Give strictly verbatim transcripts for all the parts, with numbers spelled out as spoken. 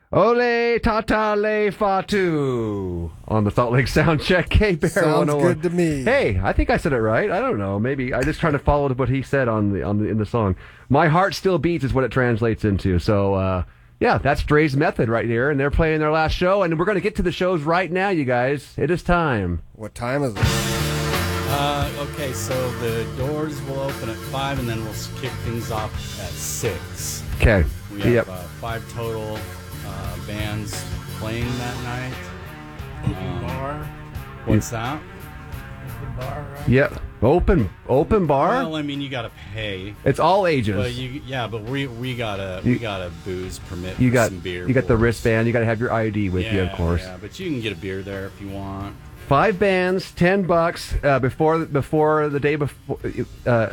Ole Tata Le Fatu on the Salt Lake Sound Check. K-Bear Sounds good to me. Hey, I think I said it right. I don't know. Maybe I just trying to follow what he said on the on the in the song. My heart still beats is what it translates into. So uh, yeah, that's Dre's Method right here, and they're playing their last show, and we're going to get to the shows right now, you guys. It is time. What time is it? Uh, okay, so the doors will open at five, and then we'll kick things off at six. Okay. We have Yep. uh, five total uh, bands playing that night. Open bar. What's that? Open bar, right? Yep. Open open bar. Well, I mean, you gotta pay. It's all ages. Well, you, yeah, but we we gotta You- we got a booze permit. you for got some beer. you got the for us. wristband. You got to have your I D with yeah, you, of course. Yeah, but you can get a beer there if you want. Five bands, ten bucks uh, before before the day before. Uh,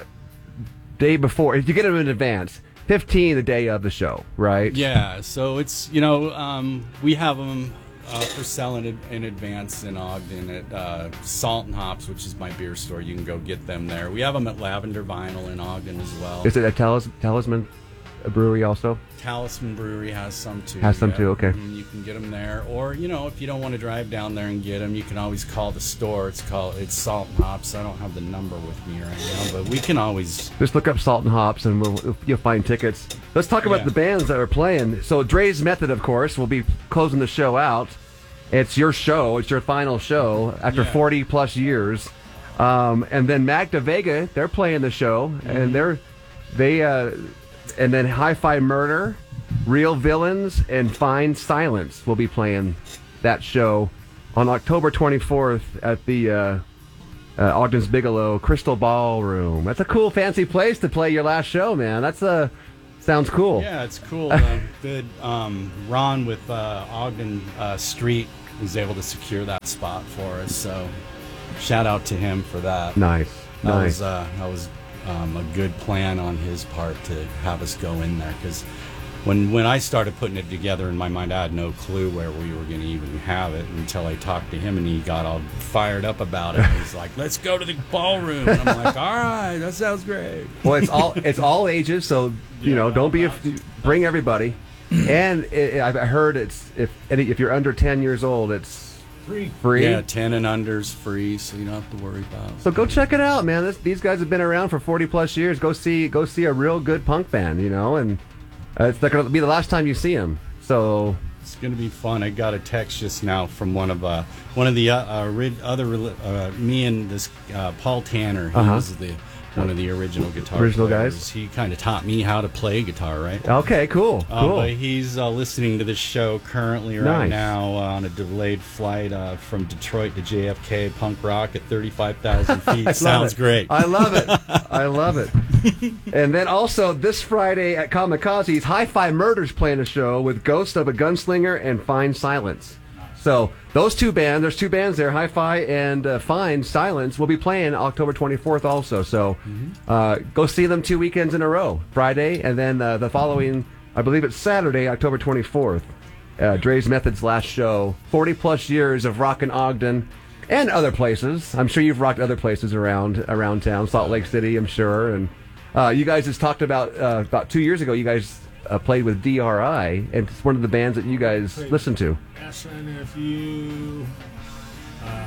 day before, if you get them in advance, fifteen the day of the show, right? Yeah, so it's you know um, we have them uh, for selling in, in advance in Ogden at uh, Salt and Hops, which is my beer store. You can go get them there. We have them at Lavender Vinyl in Ogden as well. Is it a Talis- Talisman Brewery also? Talisman Brewery has some too. Has some yeah. too, okay. Mhm, you can get them there, or you know, if you don't want to drive down there and get them, you can always call the store. It's called it's Salt and Hops. I don't have the number with me right now, but we can always. Just look up Salt and Hops, and we'll, you'll find tickets. Let's talk about Yeah. the bands that are playing. So Dre's Method, of course, will be closing the show out. It's your show. It's your final show after Yeah. forty plus years. Um, and then Magda Vega, they're playing the show, Mm-hmm. and they're they uh, and then Hi-Fi Murder, Real Villains, and Fine Silence will be playing that show on October twenty-fourth at the uh, uh, Ogden's Bigelow Crystal Ballroom. That's a cool, fancy place to play your last show, man. That's uh, sounds cool. Yeah, it's cool. Uh, good. Um, Ron with uh, Ogden uh, Street was able to secure that spot for us. So shout out to him for that. Nice, That nice. was uh, that was um, a good plan on his part to have us go in there because when when I started putting it together in my mind, I had no clue where we were going to even have it until I talked to him and he got all fired up about it. He's like, "Let's go to the ballroom." And I'm like, "All right, that sounds great." Well, it's all it's all ages, so you Yeah, know, don't be well, af- bring everybody. And it, I've heard it's if any, if you're under ten years old, it's Free. free. Yeah, ten and under's free, so you don't have to worry about it. So go check it out, man. This, these guys have been around for forty plus years. Go see go see a real good punk band, you know, and uh, it's not going to be the last time you see them. So It's gonna be fun. I got a text just now from one of uh, one of the uh, uh, ri- other rel- uh, me and this uh, Paul Tanner. He Uh-huh. was the one of the original guitar Original players. guys? He kind of taught me how to play guitar, right? okay, cool, Uh, cool. but he's uh, listening to this show currently right Nice. now uh, on a delayed flight uh, from Detroit to J F K, punk rock at thirty-five thousand feet. I love Sounds it. great. I love it. I love it. And then also this Friday at Kamikaze's, Hi-Fi Murder's playing a show with Ghost of a Gunslinger and Fine Silence. So those two bands, there's two bands there, Hi-Fi and uh, Fine Silence, will be playing October twenty-fourth also. So uh, go see them two weekends in a row, Friday, and then uh, the following, I believe it's Saturday, October twenty-fourth. Uh, Dre's Method's last show. forty plus years of rockin' Ogden and other places. I'm sure you've rocked other places around around town, Salt Lake City, I'm sure. And uh, you guys just talked about, uh, about two years ago, you guys uh, played with D R I, and it's one of the bands that you guys listen to. S N F U. Uh,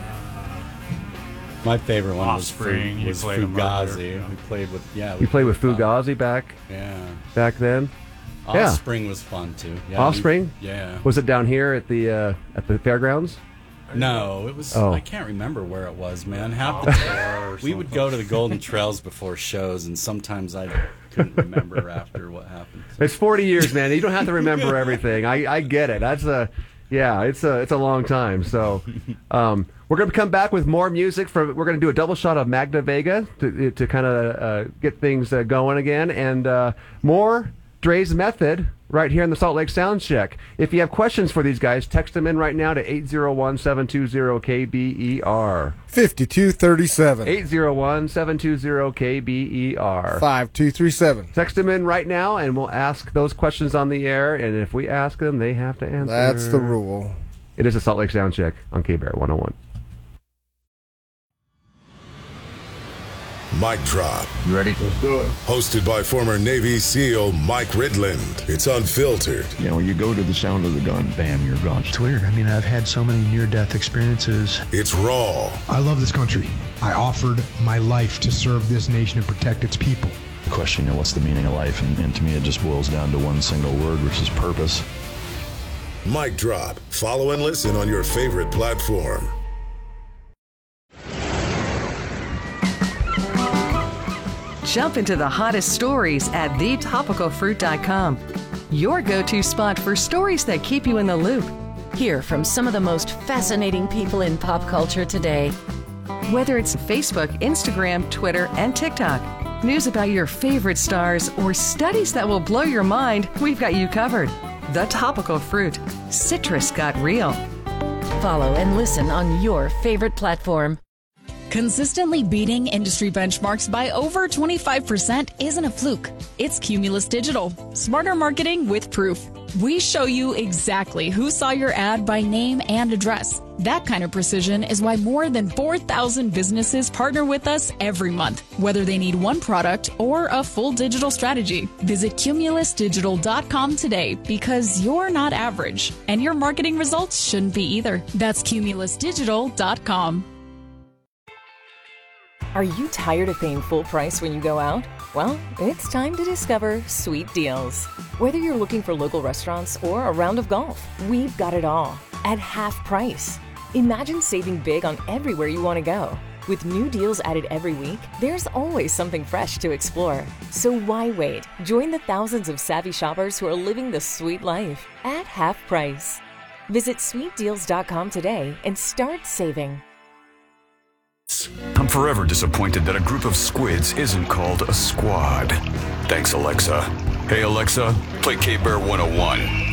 My favorite one Offspring, was, you was played 'em Fugazi. earlier, yeah. We played with yeah. You played with Fugazi back Yeah. back then. Yeah. Offspring was fun too. Yeah, Offspring? we- yeah. Was it down here at the uh, at the fairgrounds? No, it was. Oh. I can't remember where it was, man. Half Or the, we would something. go to the Golden Trails before shows, and sometimes I couldn't remember after what happened. It's forty years, man. You don't have to remember everything. I, I get it. That's a, yeah, it's a it's a long time. So, um, we're gonna come back with more music. From we're gonna do a double shot of Magda Vega to to kind of uh, get things uh, going again, and uh, more Dre's Method right here in the Salt Lake Sound Check. If you have questions for these guys, text them in right now to eight zero one, seven two zero, K B E R. fifty-two thirty-seven. eight zero one, seven two zero, K B E R. five two three seven. Text them in right now, and we'll ask those questions on the air. And if we ask them, they have to answer. That's the rule. It is a Salt Lake Sound Check on K-Bear one oh one. Mic Drop. You ready? Let's do it. Hosted by former Navy SEAL Mike Ridland. It's unfiltered. You know, you go to the sound of the gun, bam, you're gone. It's weird. I mean, I've had so many near-death experiences. It's raw. I love this country. I offered my life to serve this nation and protect its people. The question, you know, what's the meaning of life? And, and to me, it just boils down to one single word, which is purpose. Mic Drop. Follow and listen on your favorite platform. Jump into the hottest stories at the topical fruit dot com. Your go-to spot for stories that keep you in the loop. Hear from some of the most fascinating people in pop culture today. Whether it's Facebook, Instagram, Twitter, and TikTok, news about your favorite stars, or studies that will blow your mind, we've got you covered. The Topical Fruit. Citrus got real. Follow and listen on your favorite platform. Consistently beating industry benchmarks by over twenty-five percent isn't a fluke. It's Cumulus Digital. Smarter marketing with proof. We show you exactly who saw your ad by name and address. That kind of precision is why more than four thousand businesses partner with us every month, whether they need one product or a full digital strategy. Visit cumulus digital dot com today because you're not average, and your marketing results shouldn't be either. That's cumulus digital dot com. Are you tired of paying full price when you go out? Well, it's time to discover Sweet Deals. Whether you're looking for local restaurants or a round of golf, we've got it all at half price. Imagine saving big on everywhere you want to go. With new deals added every week, there's always something fresh to explore. So why wait? Join the thousands of savvy shoppers who are living the sweet life at half price. Visit sweet deals dot com today and start saving. I'm forever disappointed that a group of squids isn't called a squad. Thanks, Alexa. Hey, Alexa, play K-Bear one oh one.